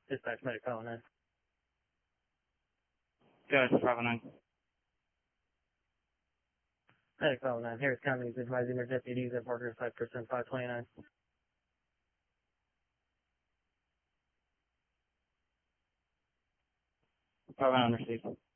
Dispatch medic 509. Go ahead, 509. Medic 509. Harris County is advising their deputies at Parker Site Person 529. Five nine received.